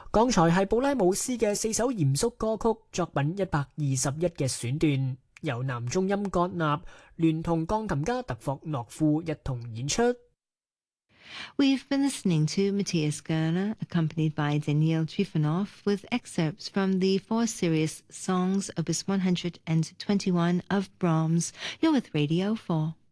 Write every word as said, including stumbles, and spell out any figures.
剛才係布拉姆斯嘅四首嚴肅歌曲作品一百二十一嘅選段，由男中音葛納聯同鋼琴家特霍諾夫一同演出。 We've been listening to Matthias Gerner, accompanied by Daniil Trifonov, with excerpts from the four series songs, opus one hundred twenty-one of Brahms. You're with Radio four.